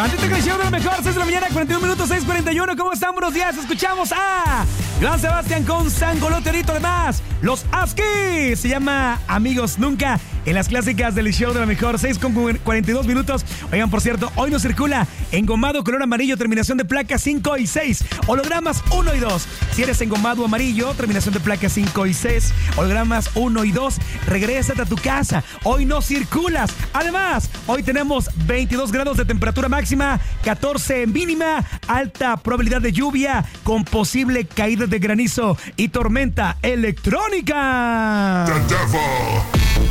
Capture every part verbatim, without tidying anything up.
Mantente con el show de lo mejor, seis de la mañana, cuarenta y un minutos, seis cuarenta y uno. ¿Cómo están? Buenos días. Escuchamos a Gran Sebastián con Sangolote. Ahorita además, los Askis. Se llama Amigos Nunca en las clásicas del show de lo mejor, seis con cuarenta y dos minutos. Oigan, por cierto, hoy nos circula engomado color amarillo, terminación de placa cinco y seis. Hologramas uno y dos. Si eres engomado amarillo, terminación de placa cinco y seis. Hologramas uno y dos. Regrésate a tu casa. Hoy no circulas. Además, hoy tenemos veintidós grados de temperatura máxima, catorce mínima, alta probabilidad de lluvia con posible caída de granizo y tormenta electrónica. The Devil.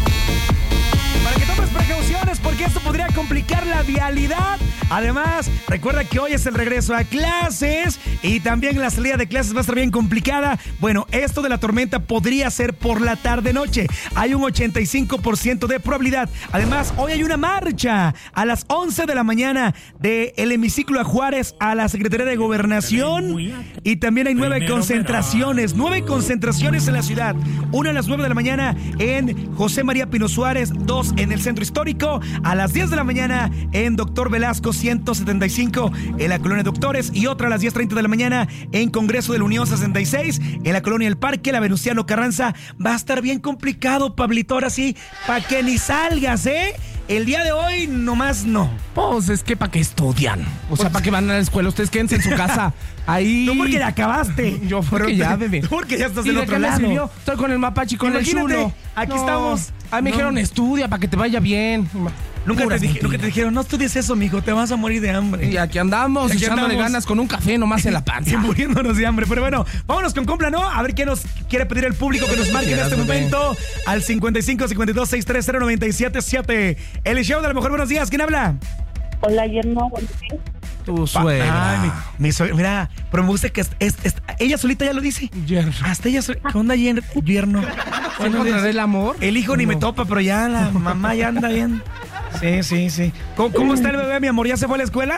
Para que tomes precauciones porque esto podría complicar la vialidad. Además, recuerda que hoy es el regreso a clases y también la salida de clases va a estar bien complicada. Bueno, esto de la tormenta podría ser por la tarde-noche. Hay un ochenta y cinco por ciento de probabilidad. Además, hoy hay una marcha a las once de la mañana del hemiciclo a Juárez a la Secretaría de Gobernación. Y también hay nueve concentraciones. Nueve concentraciones en la ciudad. Una a las nueve de la mañana en José María Pino Suárez. Dos en el Centro Histórico. A las diez de la mañana en Doctor Velasco ciento setenta y cinco en la Colonia Doctores. Y otra a las diez treinta de la mañana en Congreso de la Unión sesenta y seis en la Colonia El Parque, la Venustiano Carranza. Va a estar bien complicado, Pablito. Ahora sí, para que ni salgas, ¿eh? El día de hoy nomás no. Pues es que para qué estudian. O sea, para qué van a la escuela. Ustedes quédense en su casa. Ahí. Tú porque ya acabaste. Yo porque ya, bebé. Tú porque ya estás ¿Y del de otro qué me lado. sirvió? Estoy con el mapache y con Imagínate, el chulo. aquí No. estamos. A mí me No. dijeron estudia para que te vaya bien. Nunca te, Puras dije, mentiras. nunca te dijeron, no estudies eso, mijo, te vas a morir de hambre. Y aquí andamos, Y aquí echándole andamos. ganas con un café nomás en la Y panza. muriéndonos de hambre. Pero bueno, vámonos con compra, ¿no? A ver qué nos quiere pedir el público que nos marque en este Quieras, bebé. momento al cincuenta y cinco, cincuenta y dos, sesenta y tres, cero noventa y siete siete. El show de la mejor. Buenos días, ¿quién habla? Hola, yerno, buenos días. Tu suegra. Ay, mi, mi suegra, mira, pero me gusta que es, es- es- ella solita ya lo dice. Yerno. Hasta ella solita. ¿Qué onda, yer- yerno? ¿Se encontrará el amor? El hijo ni me No. topa, pero ya la mamá ya anda bien. Sí, sí, sí. ¿Cómo, cómo está el bebé, mi amor? ¿Ya se fue a la escuela?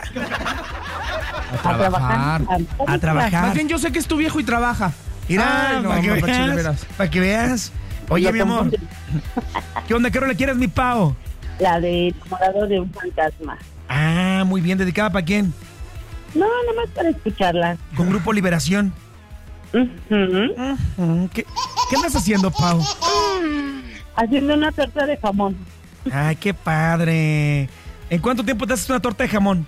A A trabajar. A trabajar. Más bien yo sé que es tu viejo y trabaja. Mira, Ay, no, para que mapache, de veas. veras. Para que veas. Oye, mi amor. ¿Qué onda? ¿Qué rola quieres, mi pao? La de enamorado de un fantasma. Ah, muy bien. ¿Dedicada para quién? No, nada más para escucharla. Con Grupo Liberación. Ujú. Mm, ¿Qué, qué andas haciendo, Pau? Haciendo una torta de jamón. Ay, qué padre. ¿En cuánto tiempo te haces una torta de jamón?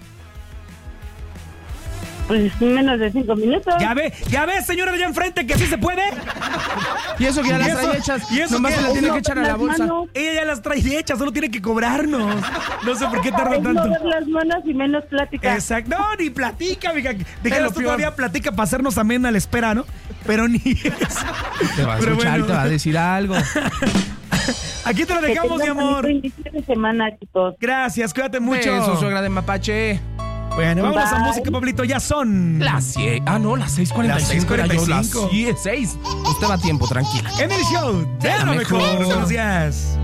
Pues menos de cinco minutos. Ya ve, ya ve, señora de allá enfrente, que sí se puede. Y eso que ya ¿Y las eso? trae hechas. ¿Y eso Nomás qué? se las tiene No, que echar a la las bolsa. manos. Ella ya las trae hechas, solo tiene que cobrarnos. No sé por qué tarda Es tanto. mover las manos y menos plática. Exacto. No, ni platica, mija. Es Dijeras lo tú peor. todavía platica para hacernos amena a la espera, ¿no? Pero ni eso. Te va a Pero escuchar, bueno. te va a decir algo. Aquí te lo Que dejamos, mi tengan amor. bonito inicio de semana, chicos. Gracias, cuídate mucho. Eso, suegra de mapache. Bueno, vámonos a Bye. música, Pablito. Ya son Las seis. Ah, no, las seis cuarenta y Las cinco. seis cuarenta y cinco. Las seis. Usted va a tiempo, tranquila. en el show de La lo mejor. mejor. Buenos días.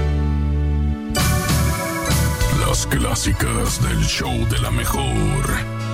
Las clásicas del show de la mejor.